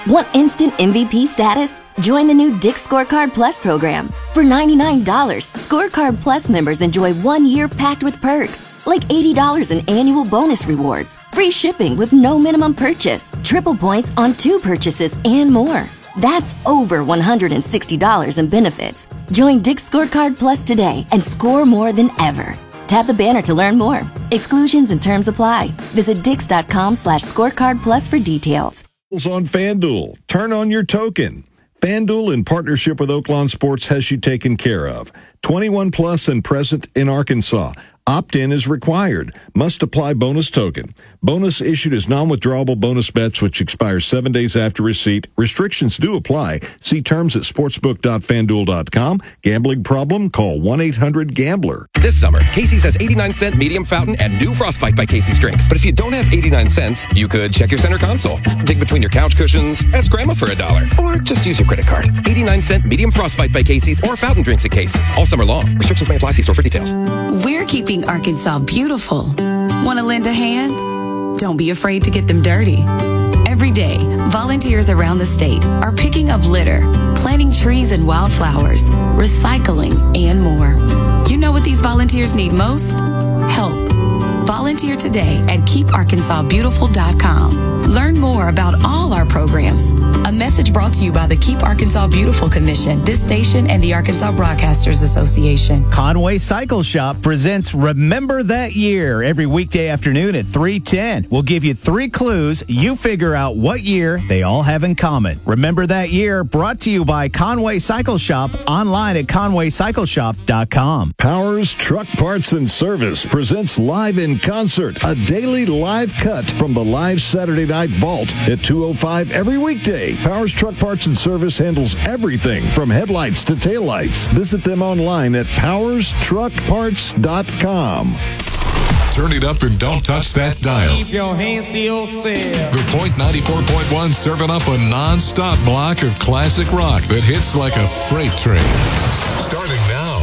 Want instant MVP status? Join the new Dick's Scorecard Plus program. For $99, Scorecard Plus members enjoy 1 year packed with perks, like $80 in annual bonus rewards, free shipping with no minimum purchase, triple points on 2 purchases, and more. That's over $160 in benefits. Join Dick's Scorecard Plus today and score more than ever. Tap the banner to learn more. Exclusions and terms apply. Visit Dix.com/scorecard plus for details. On FanDuel, turn on your token. FanDuel, in partnership with Oaklawn Sports, has you taken care of. 21 plus and present in Arkansas. Opt-in is required. Must apply bonus token. Bonus issued as non-withdrawable bonus bets, which expire 7 days after receipt. Restrictions do apply. See terms at sportsbook.fanduel.com. Gambling problem? Call 1-800-GAMBLER. This summer, Casey's has 89-cent medium fountain and new Frostbite by Casey's drinks. But if you don't have 89 cents, you could check your center console, dig between your couch cushions, ask Grandma for $1, or just use your credit card. 89-cent medium Frostbite by Casey's or fountain drinks at Casey's. All summer long. Restrictions may apply. See store for details. We're keeping Arkansas beautiful. Want to lend a hand? Don't be afraid to get them dirty. Every day, volunteers around the state are picking up litter, planting trees and wildflowers, recycling, and more. You know what these volunteers need most? Help. Volunteer today at KeepArkansasBeautiful.com. Learn more about all our programs. A message brought to you by the Keep Arkansas Beautiful Commission, this station, and the Arkansas Broadcasters Association. Conway Cycle Shop presents Remember That Year every weekday afternoon at 3:10. We'll give you 3 clues. You figure out what year they all have in common. Remember That Year, brought to you by Conway Cycle Shop, online at conwaycycleshop.com. Powers Truck Parts and Service presents Live in Concert, a daily live cut from the live Saturday Night Vault at 2:05 every weekday. Powers Truck Parts and Service handles everything from headlights to taillights. Visit them online at powerstruckparts.com. Turn it up and don't touch that dial. Keep your hands to yourself. The Point 94.1 serving up a non-stop block of classic rock that hits like a freight train. Starting now.